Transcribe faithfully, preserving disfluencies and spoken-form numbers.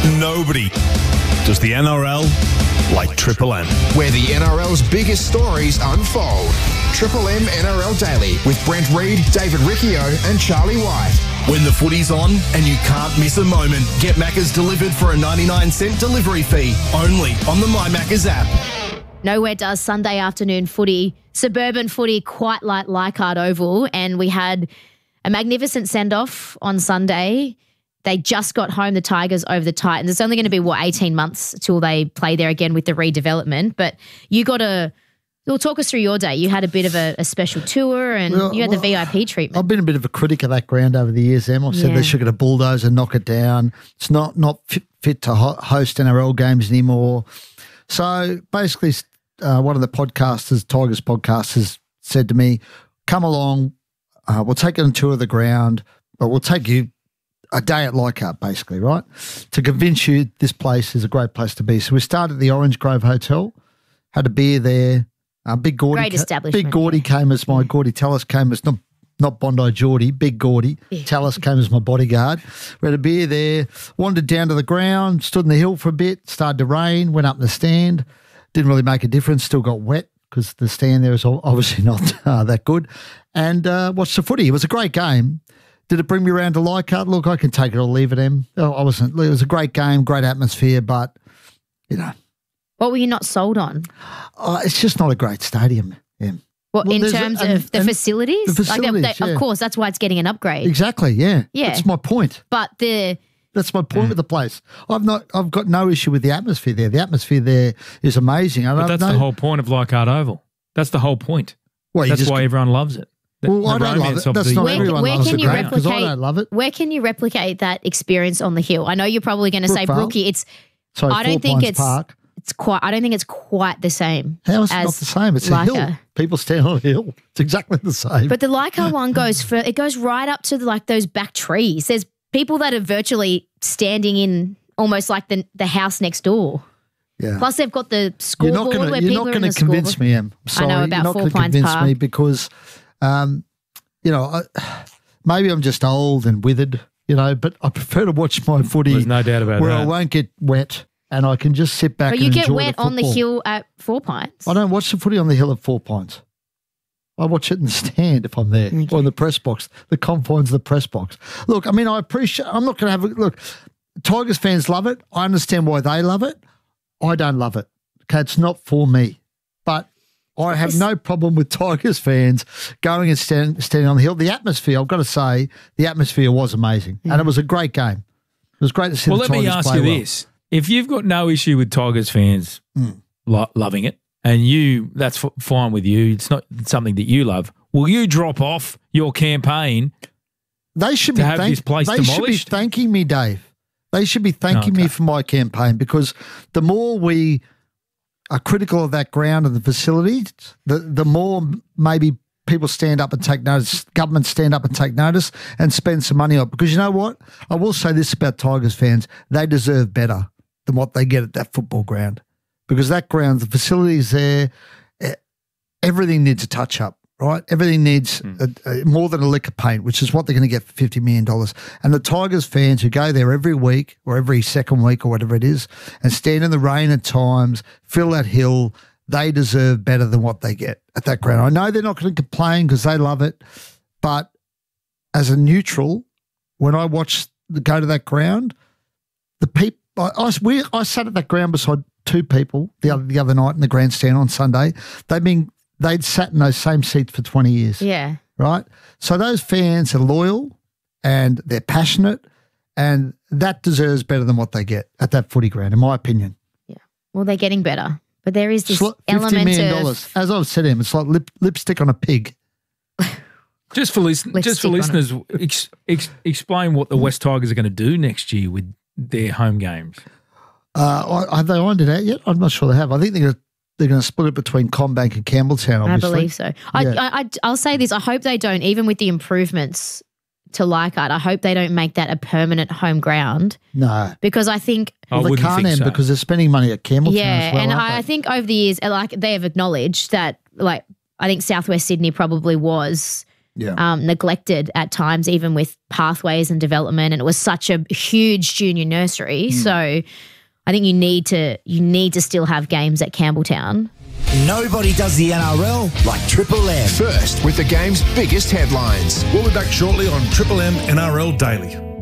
Nobody does the N R L like Triple M, where the N R L's biggest stories unfold. Triple M N R L Daily with Brent Reid, David Riccio and Charlie White. When the footy's on and you can't miss a moment, get Macca's delivered for a ninety-nine cent delivery fee, only on the My Macca's app. Nowhere does Sunday afternoon footy, suburban footy, quite like Leichhardt Oval, and we had a magnificent send-off on Sunday. They just got home, the Tigers, over the Titans. It's only going to be, what, eighteen months till they play there again with the redevelopment. But you got a – well, talk us through your day. You had a bit of a, a special tour and well, you had well, the V I P treatment. I've been a bit of a critic of that ground over the years, Em. I've said yeah. they should get a bulldozer and knock it down. It's not, not fit, fit to ho- host N R L games anymore. So basically uh, one of the podcasters, Tigers podcasters, said to me, come along, uh, we'll take you on a tour of the ground, but we'll take you – a day at Leichhardt, basically, right, to convince you this place is a great place to be. So we started at the Orange Grove Hotel, had a beer there. Uh, Big Gordy, great establishment. Big Gordy came as my Gordy Tallis came as not not Bondi Geordie, Big Gordy yeah. Tallis came as my bodyguard. We had a beer there, wandered down to the ground, stood in the hill for a bit. Started to rain, went up in the stand. Didn't really make a difference. Still got wet because the stand there is obviously not uh, that good. And uh, watched the footy. It was a great game. Did it bring me around to Leichhardt? Look, I can take it or leave it, Em. Oh, I wasn't. It was a great game, great atmosphere, but, you know. What were you not sold on? Uh, it's just not a great stadium, Em. Well, well in terms a, and, of the facilities? The facilities, like they, they, yeah. Of course, that's why it's getting an upgrade. Exactly, yeah. Yeah. That's my point. But the... That's my point mm. with the place. I've not. I've got no issue with the atmosphere there. The atmosphere there is amazing. I but that's know, the whole point of Leichhardt Oval. That's the whole point. Well, that's just, why everyone loves it. The, well, I don't love it. That's not where, everyone where loves can it, you right? Because I don't love it. Where can you replicate that experience on the hill? I know you're probably going to say Brookie. It's. Sorry, I don't Four think Pines it's. Park. It's quite. I don't think it's quite the same. How is it not the same? It's a hill. A, People stand on a hill. It's exactly the same. But the Leichhardt one goes for. It goes right up to the, like those back trees. There's people that are virtually standing in almost like the the house next door. Yeah. Plus, they've got the scoreboard gonna, where you're people not are in the You're not going to convince me, Em. Sorry, I know about you're Four not going Pines to convince Park. me because, um, you know, I, maybe I'm just old and withered, you know, but I prefer to watch my footy. There's no doubt about where that. I won't get wet and I can just sit back but and enjoy you get wet the on the hill at Four Pines. I don't watch the footy on the hill at Four Pines. I watch it in the stand if I'm there okay. or in the press box, the confines of the press box. Look, I mean, I appreciate, I'm not going to have a, look, Tigers fans love it. I understand why they love it. I don't love it. Okay, it's not for me. But I have no problem with Tigers fans going and stand, standing on the hill. The atmosphere, I've got to say, the atmosphere was amazing. Mm. And it was a great game. It was great to see well, the Tigers play Well, let me ask you well. this. If you've got no issue with Tigers fans mm. lo- loving it, and you that's f- fine with you, it's not something that you love, will you drop off your campaign they should to be have thank- this place they demolished? should be thanking me, Dave. They should be thanking okay. me for my campaign because the more we are critical of that ground and the facilities, the, the more maybe people stand up and take notice, governments stand up and take notice and spend some money on it. Because you know what? I will say this about Tigers fans. They deserve better than what they get at that football ground because that ground, the facilities there, everything needs a touch-up. Right, everything needs mm. a, a, more than a lick of paint, which is what they're going to get for fifty million dollars. And the Tigers fans who go there every week or every second week or whatever it is and stand in the rain at times, fill that hill, they deserve better than what they get at that ground. I know they're not going to complain because they love it, but as a neutral, when I watch the, go to that ground, the people I, I, we, I sat at that ground beside two people the other the other night in the grandstand on Sunday. They've been They'd sat in those same seats for twenty years. Yeah. Right? So those fans are loyal and they're passionate and that deserves better than what they get at that footy ground, in my opinion. Yeah. Well, they're getting better. But there is this like element fifty million dollars. of... As I've said to him, it's like lip, lipstick on a pig. Just for, listen, just for listeners, ex, ex, explain what the West Tigers are going to do next year with their home games. Uh, have they ironed it out yet? I'm not sure they have. I think they're going to They're going to split it between Combank and Campbelltown, obviously. I believe so. I, yeah. I, I, I'll say this. I hope they don't, even with the improvements to Leichhardt, I hope they don't make that a permanent home ground. No. Because I think... Well, they can't end so. because they're spending money at Campbelltown yeah, as well, and aren't I, they? I think over the years, like they have acknowledged that, like, I think Southwest Sydney probably was Yeah. um, neglected at times, even with pathways and development. And it was such a huge junior nursery. Mm. So I think you need to you need to still have games at Campbelltown. Nobody does the N R L like Triple M. First with the game's biggest headlines. We'll be back shortly on Triple M N R L Daily.